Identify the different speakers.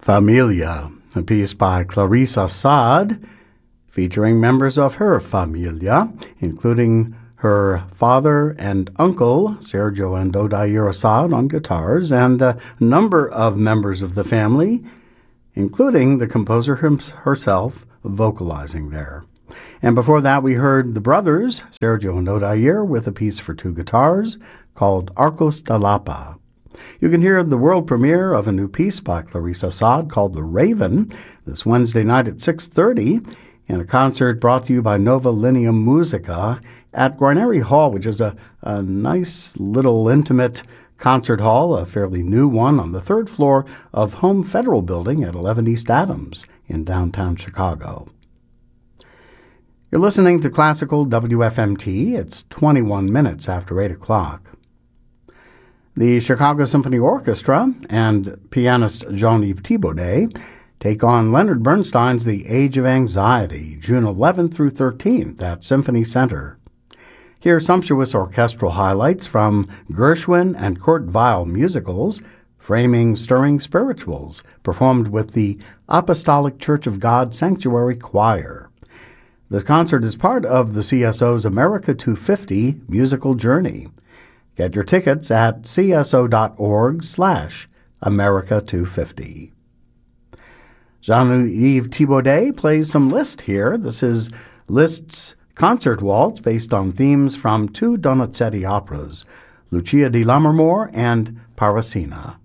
Speaker 1: Familia, a piece by Clarissa Saad, featuring members of her familia, including her father and uncle, Sergio and Odair Assad, on guitars, and a number of members of the family, including the composer herself, vocalizing there. And before that, we heard the brothers, Sergio and Odair, with a piece for two guitars called Arcos de Lapa. You can hear the world premiere of a new piece by Clarissa Saad called The Raven this Wednesday night at 6:30 in a concert brought to you by Nova Lineum Musica at Guarneri Hall, which is a nice little intimate concert hall, a fairly new one on the third floor of Home Federal Building at 11 East Adams in downtown Chicago. You're listening to Classical WFMT. It's 21 minutes after 8 o'clock. The Chicago Symphony Orchestra and pianist Jean-Yves Thibaudet take on Leonard Bernstein's The Age of Anxiety, June 11th through 13th at Symphony Center. Hear sumptuous orchestral highlights from Gershwin and Kurt Weill musicals, Framing Stirring Spirituals, performed with the Apostolic Church of God Sanctuary Choir. This concert is part of the CSO's America 250 musical journey. Get your tickets at cso.org/America250. Jean-Yves Thibaudet plays some Liszt here. This is Liszt's concert waltz based on themes from two Donizetti operas, Lucia di Lammermoor and Parisina.